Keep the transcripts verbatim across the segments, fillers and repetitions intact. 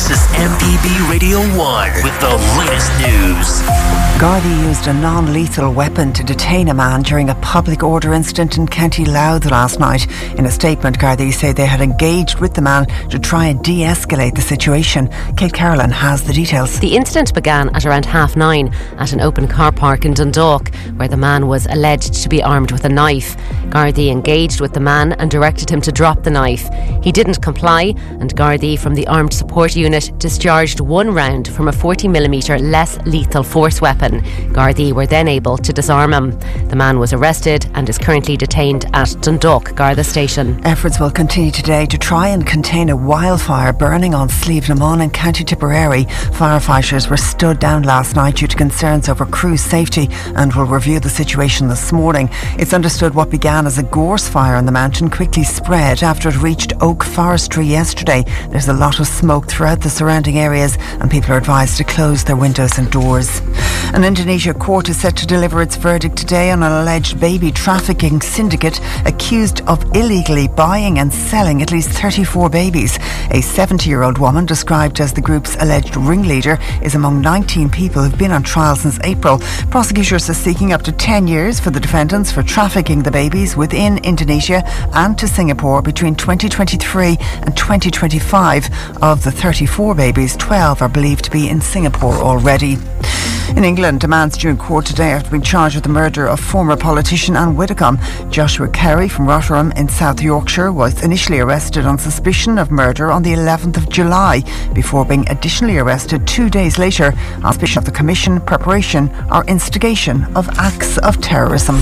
This is M P B Radio one with the latest news. Gardaí used a non-lethal weapon to detain a man during a public order incident in County Louth last night. In a statement, Gardaí say they had engaged with the man to try and de-escalate the situation. Kate Carolyn has the details. The incident began at around half nine at an open car park in Dundalk, where the man was alleged to be armed with a knife. Gardaí engaged with the man and directed him to drop the knife. He didn't comply, and Gardaí from the Armed Support Unit discharged one round from a forty millimeter less lethal force weapon. Gardaí were then able to disarm him. The man was arrested and is currently detained at Dundalk Garda Station. Efforts will continue today to try and contain a wildfire burning on Slieve na Mon in County Tipperary. Firefighters were stood down last night due to concerns over crew safety and will review the situation this morning. It's understood what began as a gorse fire on the mountain quickly spread after it reached Oak Forestry yesterday. There's a lot of smoke throughout the surrounding areas and people are advised to close their windows and doors. An Indonesia court is set to deliver its verdict today on an alleged baby trafficking syndicate accused of illegally buying and selling at least thirty-four babies. A seventy-year-old woman, described as the group's alleged ringleader, is among nineteen people who've been on trial since April. Prosecutors are seeking up to ten years for the defendants for trafficking the babies within Indonesia and to Singapore between twenty twenty-three and twenty twenty-five. Of the thirty-four babies, twelve are believed to be in Singapore already. In England, a man's due in court today after being charged with the murder of former politician Anne Widdecombe. Joshua Carey from Rotherham in South Yorkshire was initially arrested on suspicion of murder on the eleventh of July before being additionally arrested two days later on suspicion of the commission, preparation or instigation of acts of terrorism.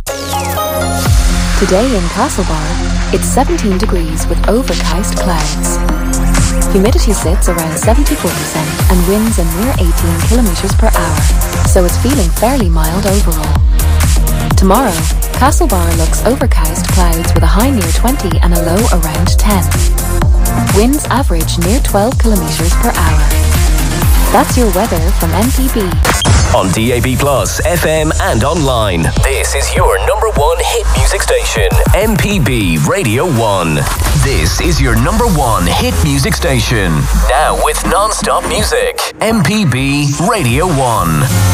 Today in Castlebar, it's seventeen degrees with overcast clouds. Humidity sits around seventy-four percent and winds a near eighteen kilometres per hour, so it's feeling fairly mild overall. Tomorrow, Castlebar looks overcast clouds with a high near twenty and a low around ten. Winds average near twelve kilometres per hour. That's your weather from M P B. On D A B Plus, F M and online. This is your number one hit music station, M P B Radio one. This is your number one hit music station. Now with non-stop music, M P B Radio one.